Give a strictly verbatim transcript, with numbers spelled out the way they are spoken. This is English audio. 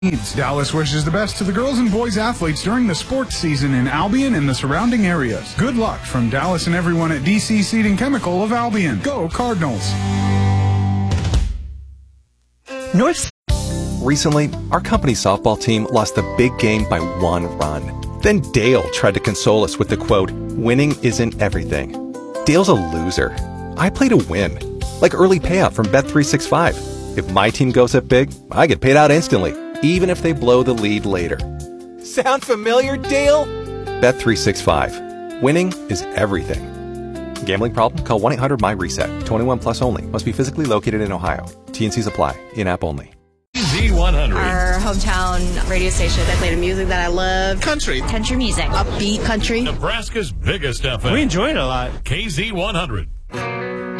needs. Dallas wishes the best to the girls and boys athletes during the sports season in Albion and the surrounding areas. Good luck from Dallas and everyone at D C Seed and Chemical of Albion. Go Cardinals. North. Recently, our company softball team lost the big game by one run. Then Dale tried to console us with the quote, "Winning isn't everything." Dale's a loser. I play to win. Like early payout from Bet three sixty-five. If my team goes up big, I get paid out instantly, even if they blow the lead later. Sound familiar, Dale? Bet three sixty-five. Winning is everything. Gambling problem? Call one eight hundred M Y reset. twenty-one plus only. Must be physically located in Ohio. T N Cs apply. In-app only. Z one hundred. Our hometown radio station. I play the music that I love. Country. Country music. Upbeat country. Nebraska's biggest F M. We enjoy it a lot. K Z one hundred.